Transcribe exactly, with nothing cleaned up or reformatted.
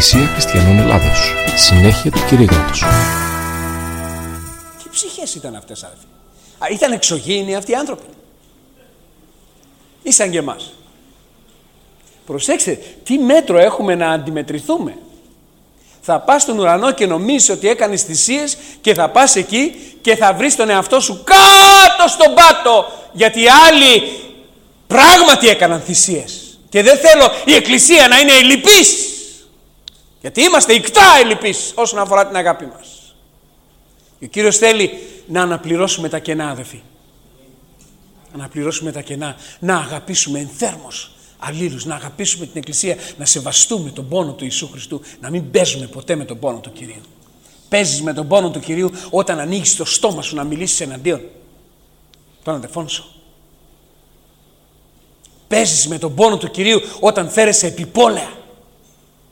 Εκκλησία Χριστιανών Ελλάδος. Συνέχεια του κηρύγματος. Τι ψυχές ήταν αυτές, αδελφοί? Α, ήταν εξωγήινοι αυτοί οι άνθρωποι. Ήσαν και εμάς. Προσέξτε, τι μέτρο έχουμε να αντιμετρηθούμε. Θα πας στον ουρανό και νομίζεις ότι έκανες θυσίες και θα πας εκεί και θα βρεις τον εαυτό σου κάτω στον πάτο, γιατί οι άλλοι πράγματι έκαναν θυσίες. Και δεν θέλω η Εκκλησία να είναι ελλειπής, γιατί είμαστε ικτά ελλειπείς όσον αφορά την αγάπη μας. Και ο Κύριος θέλει να αναπληρώσουμε τα κενά, αδελφοί. Να αναπληρώσουμε τα κενά, να αγαπήσουμε ενθέρμως αλλήλους, να αγαπήσουμε την Εκκλησία, να σεβαστούμε τον πόνο του Ιησού Χριστού, να μην παίζουμε ποτέ με τον πόνο του Κυρίου. Παίζεις με τον πόνο του Κυρίου όταν ανοίγεις το στόμα σου να μιλήσεις εναντίον των αδελφών σου. Παίζεις με τον πόνο του Κυρίου όταν φέρεσαι επιπόλαια.